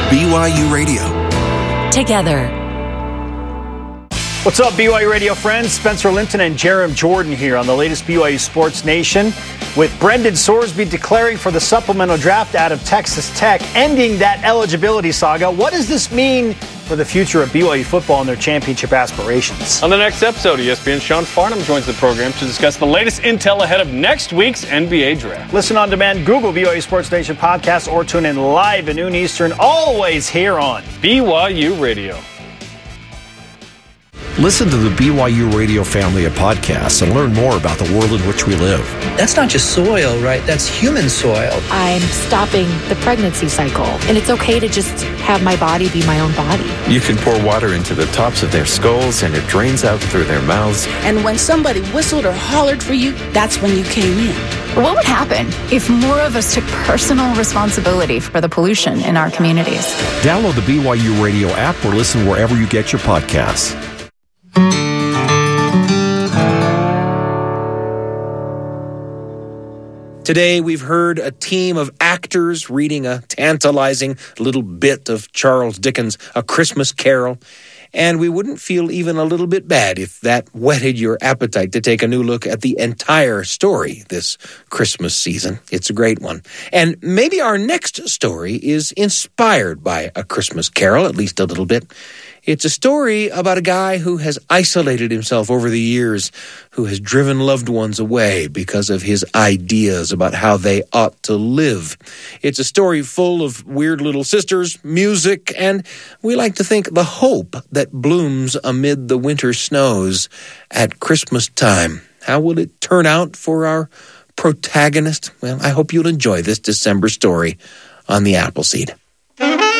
BYU Radio. Together. What's up, BYU Radio friends? Spencer Linton and Jerem Jordan here on the latest BYU Sports Nation. With Brendan Sorsby declaring for the supplemental draft out of Texas Tech, ending that eligibility saga, what does this mean for the future of BYU football and their championship aspirations? On the next episode, ESPN's Sean Farnham joins the program to discuss the latest intel ahead of next week's NBA draft. Listen on demand, Google BYU Sports Nation podcast, or tune in live at noon Eastern, always here on BYU Radio. Listen to the BYU Radio family of podcasts and learn more about the world in which we live. That's not just soil, right? That's human soil. I'm stopping the pregnancy cycle, and it's okay to just have my body be my own body. You can pour water into the tops of their skulls, and it drains out through their mouths. And when somebody whistled or hollered for you, that's when you came in. What would happen if more of us took personal responsibility for the pollution in our communities? Download the BYU Radio app or listen wherever you get your podcasts. Today, we've heard a team of actors reading a tantalizing little bit of Charles Dickens' A Christmas Carol, and we wouldn't feel even a little bit bad if that whetted your appetite to take a new look at the entire story this Christmas season. It's a great one. And maybe our next story is inspired by A Christmas Carol, at least a little bit. It's a story about a guy who has isolated himself over the years, who has driven loved ones away because of his ideas about how they ought to live. It's a story full of weird little sisters, music, and we like to think the hope that blooms amid the winter snows at Christmas time. How will it turn out for our protagonist? Well, I hope you'll enjoy this December story on the Appleseed.